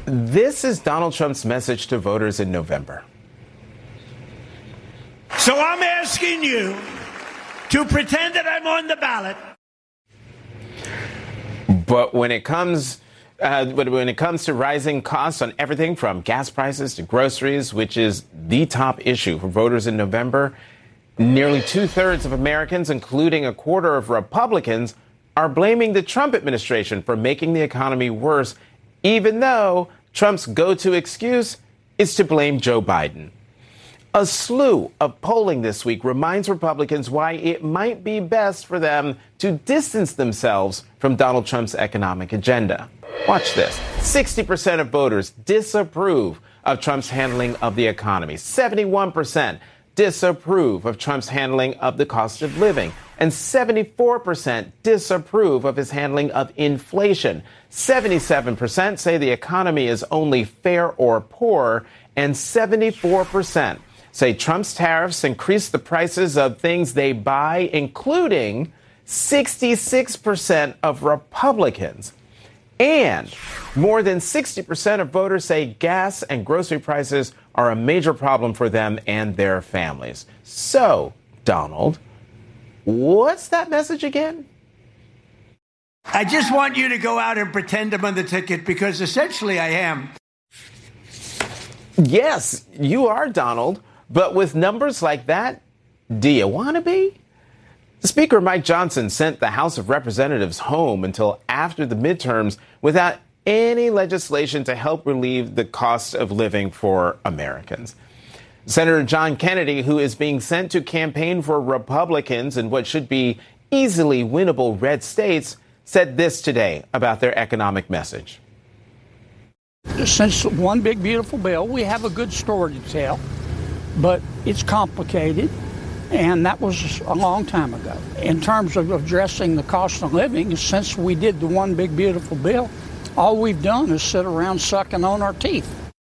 This is Donald Trump's message to voters in November. So I'm asking you to pretend that I'm on the ballot. But when it comes to rising costs on everything from gas prices to groceries, which is the top issue for voters in November, nearly 2/3 of Americans, including a quarter of Republicans, are blaming the Trump administration for making the economy worse, even though Trump's go-to excuse is to blame Joe Biden. A slew of polling this week reminds Republicans why it might be best for them to distance themselves from Donald Trump's economic agenda. Watch this. 60% of voters disapprove of Trump's handling of the economy. 71% disapprove of Trump's handling of the cost of living. And 74% disapprove of his handling of inflation. 77% say the economy is only fair or poor. And 74% say Trump's tariffs increase the prices of things they buy, including 66% of Republicans. And more than 60% of voters say gas and grocery prices are a major problem for them and their families. So, Donald, what's that message again? I just want you to go out and pretend I'm on the ticket, because essentially I am. Yes, you are, Donald. But with numbers like that, do you want to be? Speaker Mike Johnson sent the House of Representatives home until after the midterms without any legislation to help relieve the cost of living for Americans. Senator John Kennedy, who is being sent to campaign for Republicans in what should be easily winnable red states, said this today about their economic message. Since one big, beautiful bill, we have a good story to tell, but it's complicated, and that was a long time ago. In terms of addressing the cost of living, since we did the one big, beautiful bill, all we've done is sit around sucking on our teeth.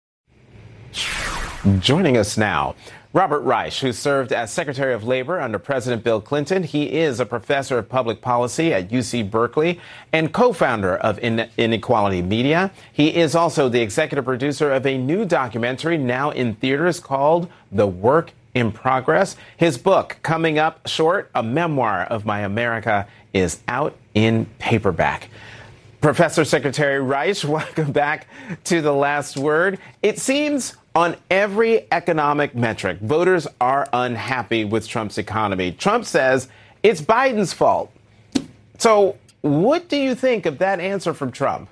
Joining us now, Robert Reich, who served as Secretary of Labor under President Bill Clinton. He is a professor of public policy at UC Berkeley and co-founder of Inequality Media. He is also the executive producer of a new documentary now in theaters called The Work in Progress. His book, coming up short, A Memoir of My America, is out in paperback. Professor Secretary Reich, welcome back to The Last Word. It seems on every economic metric, voters are unhappy with Trump's economy. Trump says it's Biden's fault. So what do you think of that answer from Trump?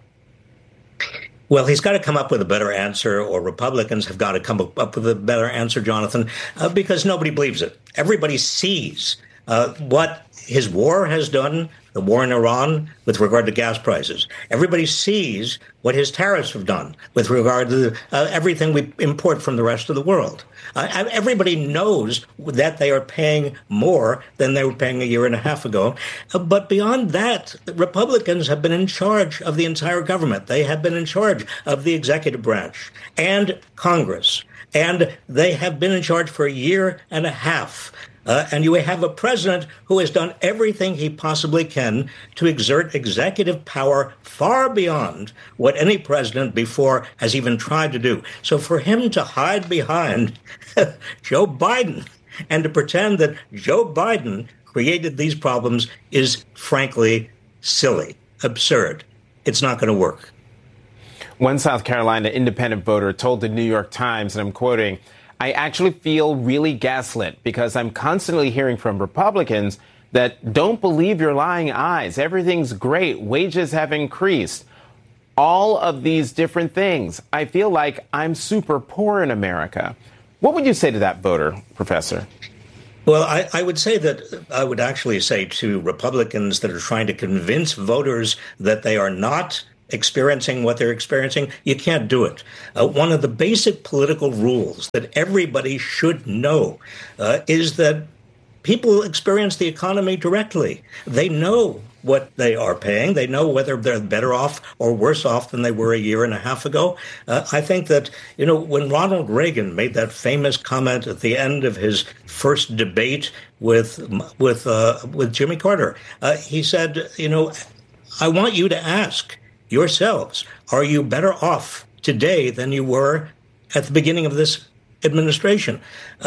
Well, he's got to come up with a better answer, or Republicans have got to come up with a better answer, Jonathan, because nobody believes it. Everybody sees what his war has done, the war in Iran, with regard to gas prices. Everybody sees what his tariffs have done with regard to everything we import from the rest of the world. Everybody knows that they are paying more than they were paying a year and a half ago. But beyond that, the Republicans have been in charge of the entire government. They have been in charge of the executive branch and Congress. And they have been in charge for a year and a half. And you have a president who has done everything he possibly can to exert executive power far beyond what any president before has even tried to do. So for him to hide behind Joe Biden and to pretend that Joe Biden created these problems is frankly silly, absurd. It's not going to work. One South Carolina independent voter told the New York Times, and I'm quoting, "I actually feel really gaslit because I'm constantly hearing from Republicans that don't believe your lying eyes. Everything's great. Wages have increased. All of these different things. I feel like I'm super poor in America." What would you say to that voter, Professor? Well, I would say that I would actually say to Republicans that are trying to convince voters that they are not experiencing what they're experiencing, you can't do it. One of the basic political rules that everybody should know is that people experience the economy directly. They know what they are paying. They know whether they're better off or worse off than they were a year and a half ago. I think that, when Ronald Reagan made that famous comment at the end of his first debate with Jimmy Carter, he said, I want you to ask yourselves, are you better off today than you were at the beginning of this administration.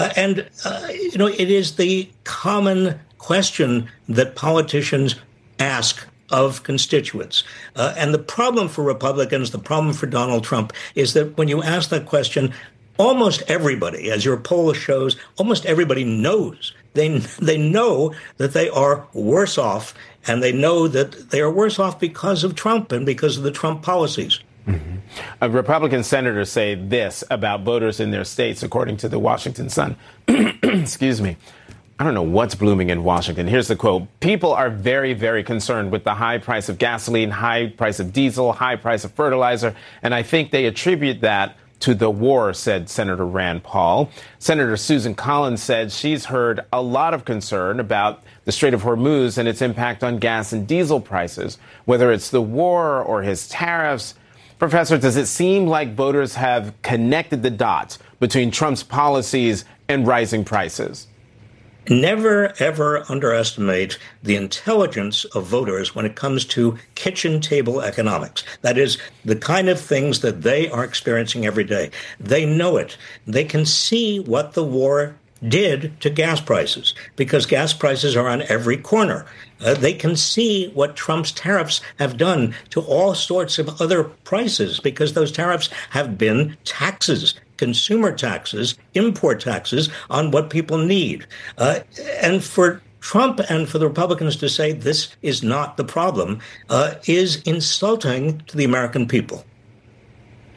It is the common question that politicians ask of constituents. And the problem for Republicans, the problem for Donald Trump, is that when you ask that question, almost everybody, as your poll shows, almost everybody knows. They know that they are worse off, and they know that they are worse off because of Trump and because of the Trump policies. Mm-hmm. Republican senators say this about voters in their states, according to the Washington Sun. Excuse me. I don't know what's blooming in Washington. Here's the quote. People are very, very concerned with the high price of gasoline, high price of diesel, high price of fertilizer, and I think they attribute that to the war, said Senator Rand Paul. Senator Susan Collins said she's heard a lot of concern about the Strait of Hormuz and its impact on gas and diesel prices, whether it's the war or his tariffs. Professor, does it seem like voters have connected the dots between Trump's policies and rising prices? Never, ever underestimate the intelligence of voters when it comes to kitchen table economics. That is, the kind of things that they are experiencing every day. They know it. They can see what the war did to gas prices, because gas prices are on every corner. They can see what Trump's tariffs have done to all sorts of other prices, because those tariffs have been taxes, consumer taxes, import taxes on what people need. And for Trump and for the Republicans to say this is not the problem is insulting to the American people.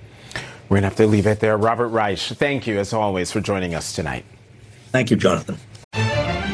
We're going to have to leave it there. Robert Reich, thank you, as always, for joining us tonight. Thank you, Jonathan.